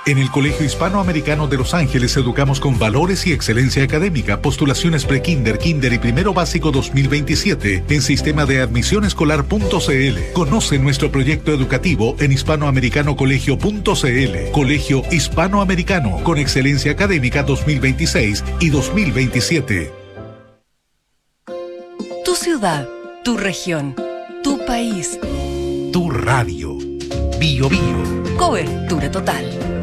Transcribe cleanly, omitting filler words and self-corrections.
En el Colegio Hispanoamericano de Los Ángeles educamos con valores y excelencia académica. Postulaciones pre-kinder, kinder y primero básico 2027 en sistema de admisión escolar.cl. Conoce nuestro proyecto educativo en hispanoamericanocolegio.cl. Colegio Hispanoamericano con excelencia académica 2026 y 2027. Tu ciudad, tu región, tu país, tu radio. Bio Bio. Cobertura total.